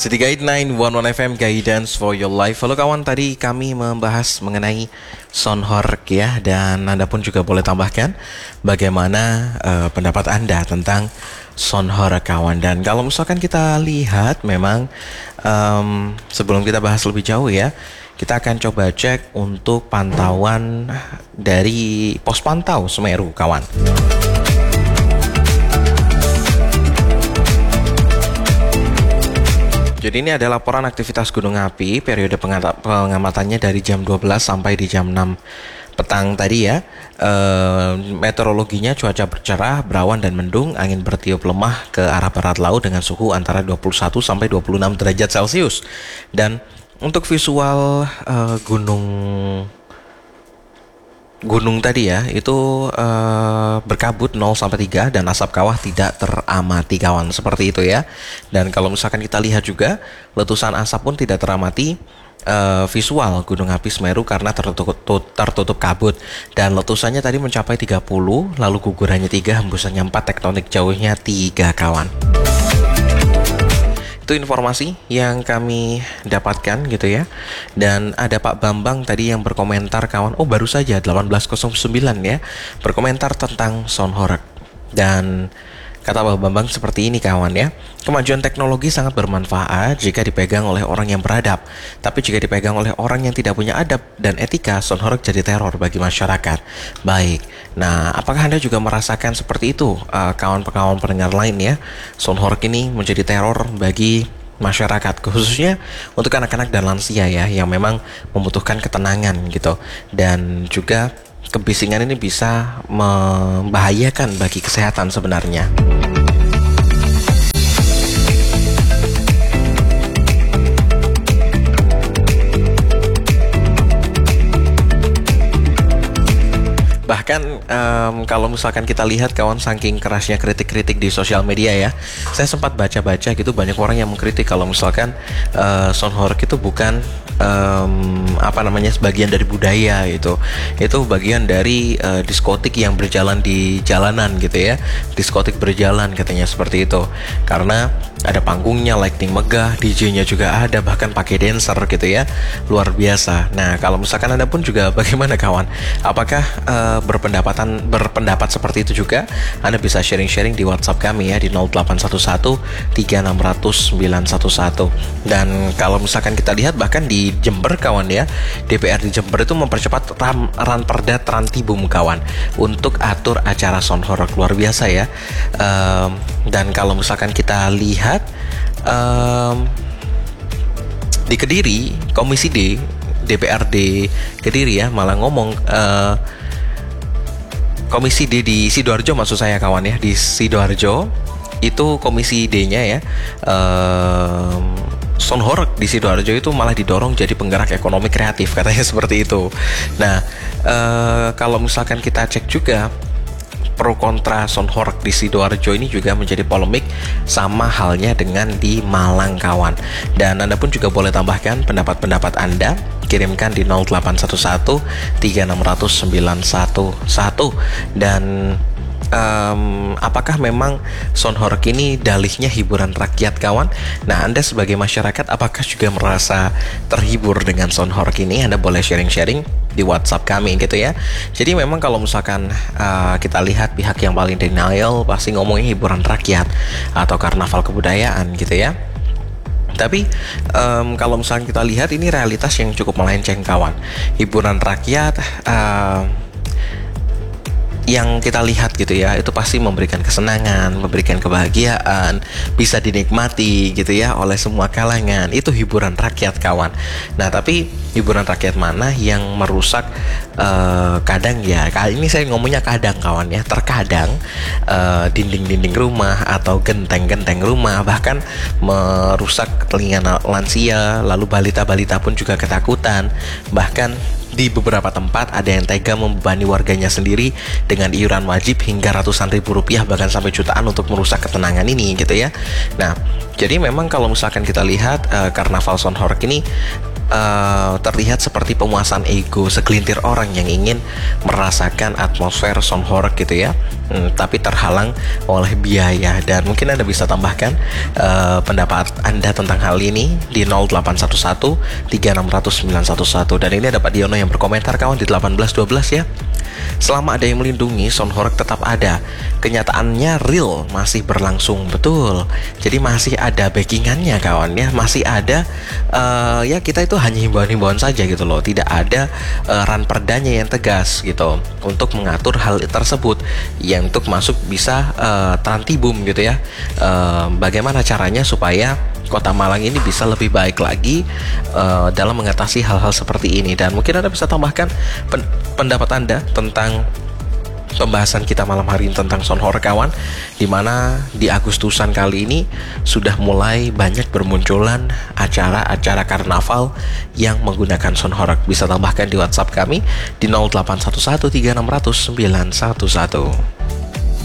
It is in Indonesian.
City Guide 911 FM Guidance for Your Life. Halo kawan, tadi kami membahas mengenai Sonhoreg ya, dan Anda pun juga boleh tambahkan bagaimana pendapat Anda tentang Sonhoreg kawan. Dan kalau misalkan kita lihat memang sebelum kita bahas lebih jauh ya, kita akan coba cek untuk pantauan dari pos pantau Semeru kawan. Jadi ini adalah laporan aktivitas gunung api, periode pengamatannya dari jam 12 sampai di jam 6 petang tadi ya. Meteorologinya cuaca bercerah, berawan dan mendung, angin bertiup lemah ke arah barat laut dengan suhu antara 21 sampai 26 derajat Celcius. Dan untuk visual gunung tadi ya, itu berkabut 0 sampai 3 dan asap kawah tidak teramati kawan, seperti itu ya. Dan kalau misalkan kita lihat juga, letusan asap pun tidak teramati visual gunung api Semeru karena tertutup kabut. Dan letusannya tadi mencapai 30, lalu gugurannya 3, hembusannya 4, tektonik jauhnya 3 kawan. Itu informasi yang kami dapatkan gitu ya. Dan ada Pak Bambang tadi yang berkomentar kawan, oh baru saja 1809 ya, berkomentar tentang Sonhoreg. Dan kata Pak Bambang seperti ini kawan ya, kemajuan teknologi sangat bermanfaat jika dipegang oleh orang yang beradab, tapi jika dipegang oleh orang yang tidak punya adab dan etika, Sonhoreg jadi teror bagi masyarakat. Baik, nah apakah Anda juga merasakan seperti itu kawan-kawan pendengar lain ya? Sonhoreg ini menjadi teror bagi masyarakat, khususnya untuk anak-anak dan lansia ya, yang memang membutuhkan ketenangan gitu. Dan juga kebisingan ini bisa membahayakan bagi kesehatan sebenarnya. Bahkan kalau misalkan kita lihat kawan, saking kerasnya kritik-kritik di sosial media ya, saya sempat baca-baca gitu, banyak orang yang mengkritik kalau misalkan Sonhoreg itu bukan sebagian dari budaya gitu. Itu bagian dari diskotik yang berjalan di jalanan gitu ya. Diskotik berjalan katanya seperti itu. Karena ada panggungnya, lighting megah, DJ-nya juga ada, bahkan pakai dancer gitu ya. Luar biasa. Nah, kalau misalkan Anda pun juga bagaimana kawan? Apakah berpendapat seperti itu juga? Anda bisa sharing-sharing di WhatsApp kami ya di 0811 3600 911. Dan kalau misalkan kita lihat bahkan di Jember kawan ya, DPR di Jember itu mempercepat ranperda Trantibum kawan untuk atur acara Sonhoreg, luar biasa ya. Dan kalau misalkan kita lihat di Kediri, Komisi D DPRD Kediri ya malah ngomong, Komisi D di Sidoarjo maksud saya kawan ya, di Sidoarjo itu Komisi D-nya ya, Sonhoreg di Sidoarjo itu malah didorong jadi penggerak ekonomi kreatif katanya seperti itu. Nah kalau misalkan kita cek juga pro kontra Sonhoreg di Sidoarjo ini juga menjadi polemik, sama halnya dengan di Malang kawan. Dan Anda pun juga boleh tambahkan pendapat-pendapat Anda, kirimkan di 0811 3600 911. Dan apakah memang Sonhoreg ini dalihnya hiburan rakyat kawan? Nah, Anda sebagai masyarakat apakah juga merasa terhibur dengan Sonhoreg ini? Anda boleh sharing-sharing di WhatsApp kami gitu ya. Jadi memang kalau misalkan kita lihat pihak yang paling denial pasti ngomongnya hiburan rakyat atau karnaval kebudayaan gitu ya. Tapi kalau misalkan kita lihat ini realitas yang cukup melenceng kawan. Hiburan rakyat yang kita lihat gitu ya, itu pasti memberikan kesenangan, memberikan kebahagiaan, bisa dinikmati gitu ya oleh semua kalangan. Itu hiburan rakyat kawan. Nah tapi hiburan rakyat mana yang merusak kadang ya, kali ini saya ngomongnya kadang kawan ya, terkadang dinding-dinding rumah atau genteng-genteng rumah, bahkan merusak telinga lansia, lalu balita-balita pun juga ketakutan. Bahkan di beberapa tempat ada yang tega membebani warganya sendiri dengan iuran wajib hingga ratusan ribu rupiah, bahkan sampai jutaan untuk merusak ketenangan ini gitu ya. Nah, jadi memang kalau misalkan kita lihat karnaval Sonhoreg ini terlihat seperti pemuasan ego segelintir orang yang ingin merasakan atmosfer sound horror gitu ya. Tapi terhalang oleh biaya. Dan mungkin Anda bisa tambahkan pendapat Anda tentang hal ini di 0811 3600 911. Dan ini ada Pak Diono yang berkomentar kawan di 1812 ya. Selama ada yang melindungi, sound horror tetap ada. Kenyataannya real, masih berlangsung, betul. Jadi masih ada backingannya kawan ya. Masih ada ya kita itu hanya himbauan-himbauan saja gitu loh. Tidak ada ran perdanya yang tegas gitu untuk mengatur hal tersebut. Yang untuk masuk bisa trantibum gitu ya. Bagaimana caranya supaya Kota Malang ini bisa lebih baik lagi dalam mengatasi hal-hal seperti ini. Dan mungkin Anda bisa tambahkan pendapat Anda tentang pembahasan kita malam hari ini tentang sound horror kawan, dimana di Agustusan kali ini sudah mulai banyak bermunculan acara-acara karnaval yang menggunakan sound horror. Bisa tambahkan di WhatsApp kami di 0811 3600 911.